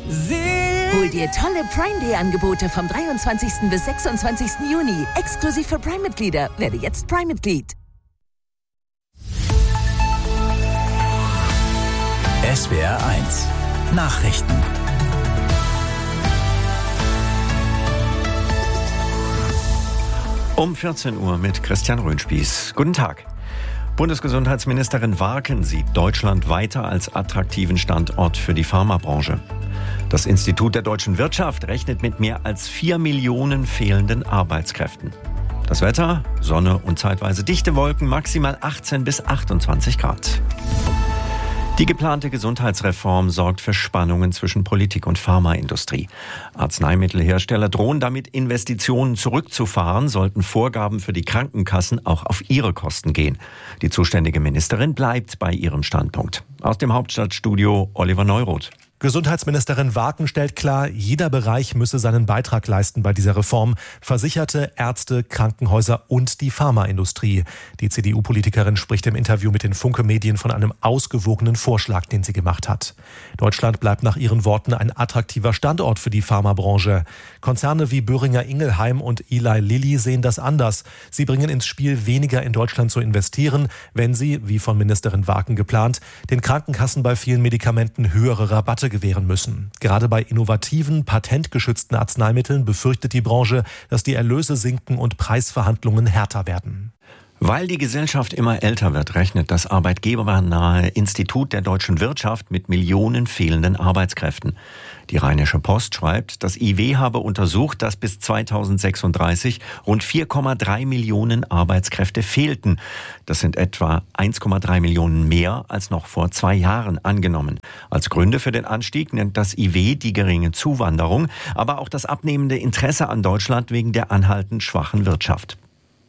Hol dir tolle Prime-Day-Angebote vom 23. bis 26. Juni. Exklusiv für Prime-Mitglieder. Werde jetzt Prime-Mitglied. SWR 1 Nachrichten. Um 14 Uhr mit Christian Röhnspieß. Guten Tag. Bundesgesundheitsministerin Warken sieht Deutschland weiter als attraktiven Standort für die Pharmabranche. Das Institut der deutschen Wirtschaft rechnet mit mehr als 4 Millionen fehlenden Arbeitskräften. Das Wetter, Sonne und zeitweise dichte Wolken, maximal 18 bis 28 Grad. Die geplante Gesundheitsreform sorgt für Spannungen zwischen Politik und Pharmaindustrie. Arzneimittelhersteller drohen damit, Investitionen zurückzufahren, sollten Vorgaben für die Krankenkassen auch auf ihre Kosten gehen. Die zuständige Ministerin bleibt bei ihrem Standpunkt. Aus dem Hauptstadtstudio Oliver Neuroth. Gesundheitsministerin Warken stellt klar, jeder Bereich müsse seinen Beitrag leisten bei dieser Reform. Versicherte, Ärzte, Krankenhäuser und die Pharmaindustrie. Die CDU-Politikerin spricht im Interview mit den Funke-Medien von einem ausgewogenen Vorschlag, den sie gemacht hat. Deutschland bleibt nach ihren Worten ein attraktiver Standort für die Pharmabranche. Konzerne wie Boehringer Ingelheim und Eli Lilly sehen das anders. Sie bringen ins Spiel, weniger in Deutschland zu investieren, wenn sie, wie von Ministerin Warken geplant, den Krankenkassen bei vielen Medikamenten höhere Rabatte gewähren müssen. Gerade bei innovativen, patentgeschützten Arzneimitteln befürchtet die Branche, dass die Erlöse sinken und Preisverhandlungen härter werden. Weil die Gesellschaft immer älter wird, rechnet das arbeitgebernahe Institut der deutschen Wirtschaft mit Millionen fehlenden Arbeitskräften. Die Rheinische Post schreibt, das IW habe untersucht, dass bis 2036 rund 4,3 Millionen Arbeitskräfte fehlten. Das sind etwa 1,3 Millionen mehr als noch vor 2 Jahren angenommen. Als Gründe für den Anstieg nennt das IW die geringe Zuwanderung, aber auch das abnehmende Interesse an Deutschland wegen der anhaltend schwachen Wirtschaft.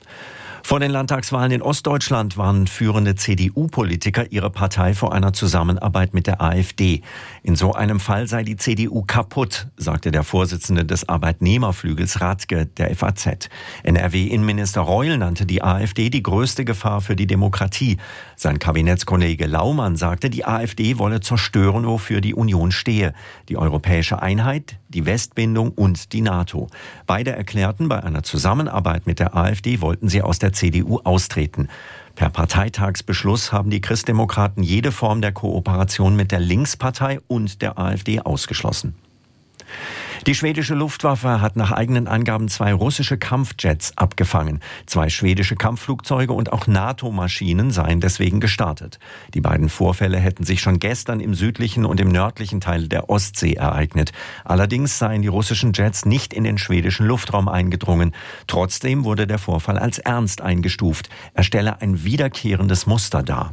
Vor den Landtagswahlen in Ostdeutschland warnen führende CDU-Politiker ihre Partei vor einer Zusammenarbeit mit der AfD. In so einem Fall sei die CDU kaputt, sagte der Vorsitzende des Arbeitnehmerflügels Radke der FAZ. NRW-Innenminister Reul nannte die AfD die größte Gefahr für die Demokratie. Sein Kabinettskollege Laumann sagte, die AfD wolle zerstören, wofür die Union stehe. Die europäische Einheit, die Westbindung und die NATO. Beide erklärten, bei einer Zusammenarbeit mit der AfD wollten sie aus der CDU austreten. Per Parteitagsbeschluss haben die Christdemokraten jede Form der Kooperation mit der Linkspartei und der AfD ausgeschlossen. Die schwedische Luftwaffe hat nach eigenen Angaben 2 russische Kampfjets abgefangen. 2 schwedische Kampfflugzeuge und auch NATO-Maschinen seien deswegen gestartet. Die beiden Vorfälle hätten sich schon gestern im südlichen und im nördlichen Teil der Ostsee ereignet. Allerdings seien die russischen Jets nicht in den schwedischen Luftraum eingedrungen. Trotzdem wurde der Vorfall als ernst eingestuft. Er stelle ein wiederkehrendes Muster dar.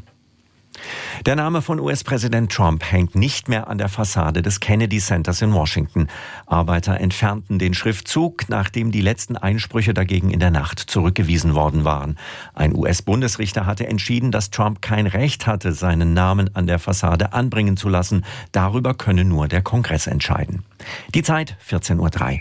Der Name von US-Präsident Trump hängt nicht mehr an der Fassade des Kennedy Centers in Washington. Arbeiter entfernten den Schriftzug, nachdem die letzten Einsprüche dagegen in der Nacht zurückgewiesen worden waren. Ein US-Bundesrichter hatte entschieden, dass Trump kein Recht hatte, seinen Namen an der Fassade anbringen zu lassen. Darüber könne nur der Kongress entscheiden. Die Zeit 14:03 Uhr.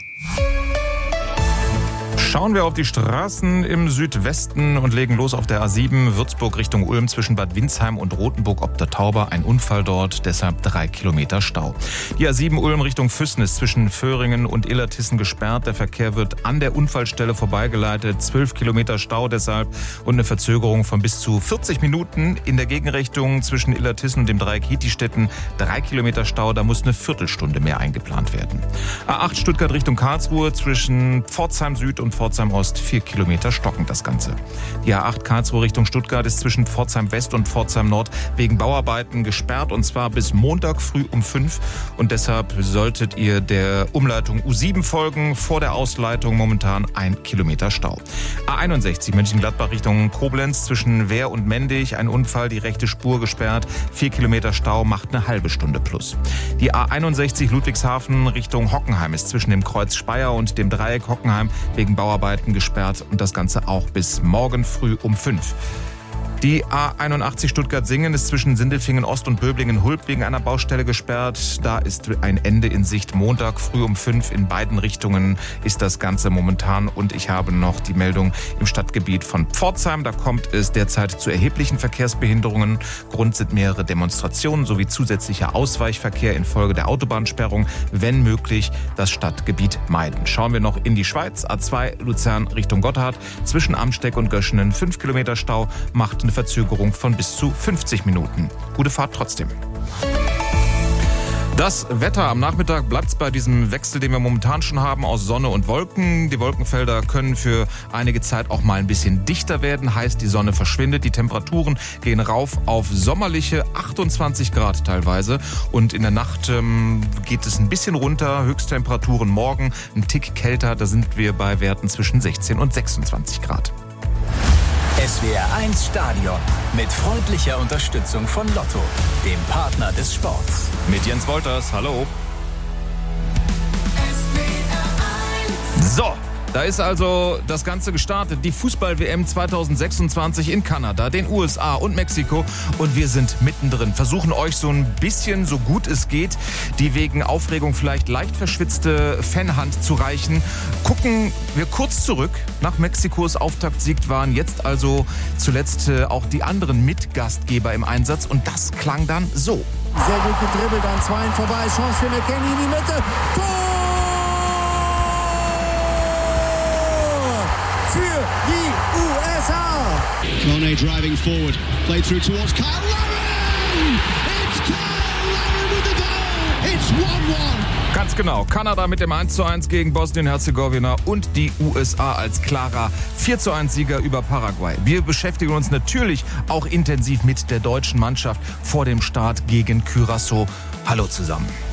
Schauen wir auf die Straßen im Südwesten und legen los auf der A7 Würzburg Richtung Ulm zwischen Bad Windsheim und Rothenburg ob der Tauber. Ein Unfall dort, deshalb 3 Kilometer Stau. Die A7 Ulm Richtung Füssen ist zwischen Föhringen und Illertissen gesperrt. Der Verkehr wird an der Unfallstelle vorbeigeleitet. 12 Kilometer Stau deshalb und eine Verzögerung von bis zu 40 Minuten in der Gegenrichtung zwischen Illertissen und dem Dreieck Hietistetten. 3 Kilometer Stau, da muss eine Viertelstunde mehr eingeplant werden. A8 Stuttgart Richtung Karlsruhe zwischen Pforzheim Süd und Pforzheim Ost 4 Kilometer stockend das Ganze. Die A8 Karlsruhe Richtung Stuttgart ist zwischen Pforzheim West und Pforzheim Nord wegen Bauarbeiten gesperrt und zwar bis Montag früh um 5 und deshalb solltet ihr der Umleitung U7 folgen. Vor der Ausleitung momentan 1 Kilometer Stau. A61 Mönchengladbach Richtung Koblenz zwischen Wehr und Mendig ein Unfall, die rechte Spur gesperrt, 4 Kilometer Stau macht eine halbe Stunde plus. Die A61 Ludwigshafen Richtung Hockenheim ist zwischen dem Kreuz Speyer und dem Dreieck Hockenheim wegen Bauarbeiten gesperrt und das Ganze auch bis morgen früh um 5. Die A81 Stuttgart-Singen ist zwischen Sindelfingen Ost und Böblingen-Hulb wegen einer Baustelle gesperrt. Da ist ein Ende in Sicht. Montag früh um 5 in beiden Richtungen ist das Ganze momentan. Und ich habe noch die Meldung im Stadtgebiet von Pforzheim. Da kommt es derzeit zu erheblichen Verkehrsbehinderungen. Grund sind mehrere Demonstrationen sowie zusätzlicher Ausweichverkehr infolge der Autobahnsperrung. Wenn möglich, das Stadtgebiet meiden. Schauen wir noch in die Schweiz. A2 Luzern Richtung Gotthard. Zwischen Amsteck und Göschenen 5 Kilometer Stau macht eine Verzögerung von bis zu 50 Minuten. Gute Fahrt trotzdem. Das Wetter am Nachmittag bleibt bei diesem Wechsel, den wir momentan schon haben, aus Sonne und Wolken. Die Wolkenfelder können für einige Zeit auch mal ein bisschen dichter werden. Heißt, die Sonne verschwindet. Die Temperaturen gehen rauf auf sommerliche 28 Grad teilweise. Und in der Nacht geht es ein bisschen runter. Höchsttemperaturen morgen ein Tick kälter. Da sind wir bei Werten zwischen 16 und 26 Grad. SWR 1 Stadion mit freundlicher Unterstützung von Lotto, dem Partner des Sports. Mit Jens Wolters, hallo. So, da ist also das Ganze gestartet. Die Fußball-WM 2026 in Kanada, den USA und Mexiko. Und wir sind mittendrin. Versuchen euch so ein bisschen, so gut es geht, die wegen Aufregung vielleicht leicht verschwitzte Fanhand zu reichen. Gucken wir kurz zurück. Nach Mexikos Auftaktsieg waren jetzt also zuletzt auch die anderen Mitgastgeber im Einsatz. Und das klang dann so. Sehr gut gedribbelt, an Zweien vorbei. Chance für McKennie in die Mitte. Tor! Für die USA. Kone driving forward. Played through towards Kyle Lowry. It's Kyle Lowry with the goal. It's 1-1. Ganz genau. Kanada mit dem 1:1 gegen Bosnien-Herzegowina und die USA als klarer 4:1-Sieger über Paraguay. Wir beschäftigen uns natürlich auch intensiv mit der deutschen Mannschaft vor dem Start gegen Curaçao. Hallo zusammen.